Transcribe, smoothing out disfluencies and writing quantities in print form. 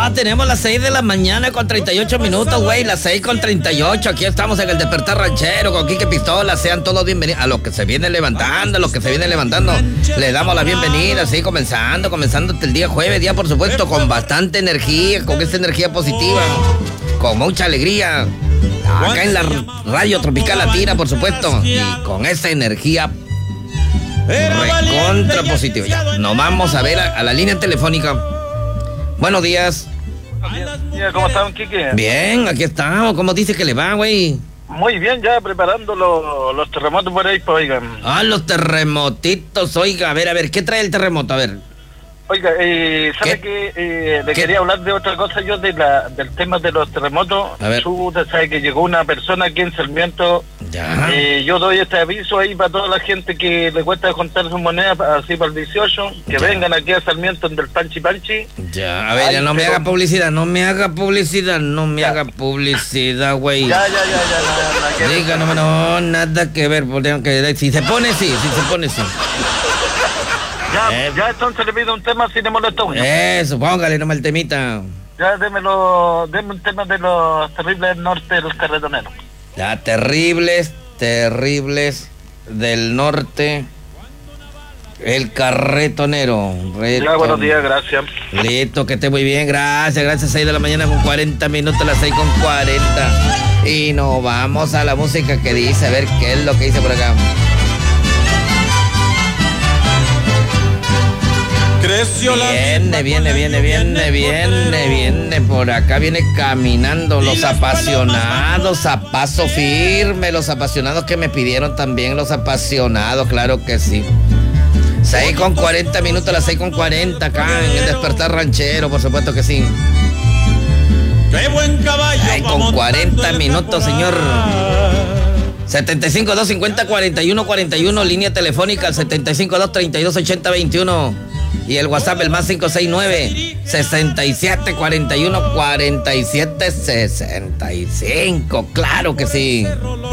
Ya tenemos las 6 de la mañana con 38 minutos, güey. Las 6:38. Aquí estamos en el Despertar Ranchero con Quique Pistola. Sean todos bienvenidos. A los que se vienen levantando, le damos la bienvenida. Sí, comenzando el día jueves. Día, por supuesto, con bastante energía, con esa energía positiva, con mucha alegría. Acá en la Radio Tropical Latina, por supuesto. Y con esa energía recontra positiva. Ya, nos vamos a ver a la línea telefónica. Buenos días. ¿Cómo están, Quique? Bien, aquí estamos. ¿Cómo dice que le va, güey? Muy bien, ya preparando los terremotos por ahí, pues, oigan. Los terremotitos, oiga. A ver, ¿qué trae el terremoto? A ver. Oiga, ¿sabe que le quería hablar de otra cosa yo del tema de los terremotos? A ver. Usted sabe que llegó una persona aquí en Sarmiento. Ya. Yo doy este aviso ahí para toda la gente que le cuesta contar sus monedas, así para el 18, que Ya. vengan aquí a Sarmiento del Panchi. Ya, a ver, ya no me haga publicidad, güey. Ya. Diga, no, nada que ver, si se pone, sí. Ya entonces le pido un tema si le molesta uno. Eso, póngale nomás el temita. Ya deme un tema de los terribles del norte del carretonero. Ya, terribles del norte, el carretonero. Ya, buenos días, gracias. Listo, que esté muy bien, gracias, 6 de la mañana con 40 minutos, las 6:40. Y nos vamos a la música que dice, a ver qué es lo que dice por acá. Viene por acá, viene caminando los apasionados a paso firme, los apasionados que me pidieron también, los apasionados, claro que sí. 6:40 minutos, las 6:40 acá en el Despertar Ranchero, por supuesto que sí. ¡Qué buen caballo! 6:40 minutos, señor. 75-250-4141, línea telefónica al 75-232-8021. Y el WhatsApp, el más 569-6741-4765. Claro que sí.